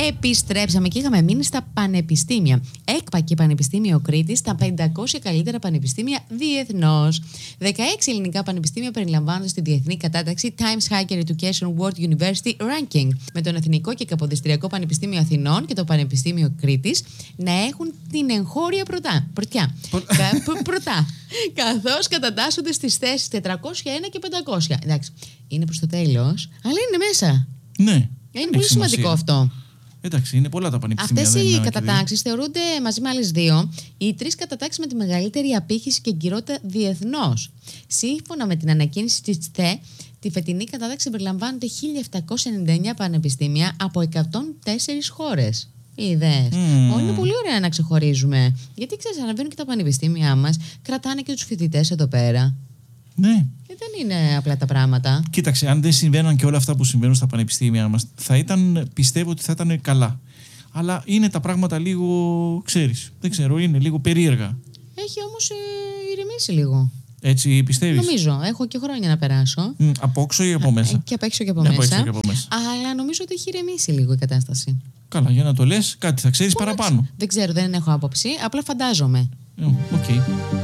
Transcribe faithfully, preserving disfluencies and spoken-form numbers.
Επιστρέψαμε και είχαμε μείνει στα πανεπιστήμια. ΕΚΠΑ και Πανεπιστήμιο Κρήτης, τα πεντακόσια καλύτερα πανεπιστήμια διεθνώς. δεκαέξι ελληνικά πανεπιστήμια περιλαμβάνονται στη διεθνή κατάταξη Times Higher Education World University Ranking, με τον Εθνικό και Καποδιστριακό Πανεπιστήμιο Αθηνών και το Πανεπιστήμιο Κρήτης να έχουν την εγχώρια πρωτά. Πρωτιά. Πρωτά. Καθώς κατατάσσονται στις θέσεις τετρακόσια ένα και πεντακόσια. Εντάξει, είναι προς το τέλος, αλλά είναι μέσα. Ναι. Είναι πολύ σημαντικό αυτό. Εντάξει, είναι πολλά τα πανεπιστήμια. Αυτές οι κατατάξεις θεωρούνται μαζί με άλλες δύο οι τρεις κατατάξεις με τη μεγαλύτερη απήχηση και εγκυρότητα διεθνώς. Σύμφωνα με την ανακοίνηση της ΤΣΤΕ, τη φετινή κατάταξη περιλαμβάνονται χίλια επτακόσια ενενήντα εννέα πανεπιστήμια από εκατόν τέσσερις χώρες. Είδες. Mm. Είναι πολύ ωραία να ξεχωρίζουμε. Γιατί ξέρεις, αναβαίνουν και τα πανεπιστήμια μας, κρατάνε και τους φοιτητές εδώ πέρα. Ναι. Ε, δεν είναι απλά τα πράγματα. Κοίταξε, αν δεν συμβαίναν και όλα αυτά που συμβαίνουν στα πανεπιστήμια μας, θα ήταν, πιστεύω ότι θα ήταν καλά. Αλλά είναι τα πράγματα λίγο, ξέρεις, δεν ξέρω, είναι λίγο περίεργα. Έχει όμως ε, ηρεμήσει λίγο. Έτσι πιστεύεις? Νομίζω. Έχω και χρόνια να περάσω. Mm, από όξω ή από μέσα? Και απ' έξω και από, ναι, μέσα. από, και από μέσα. Αλλά νομίζω ότι έχει ηρεμήσει λίγο η κατάσταση. Καλά, για να το λες, κάτι θα ξέρεις παραπάνω. Δεν ξέρω, δεν έχω άποψη. Απλά φαντάζομαι. Οκ. Okay.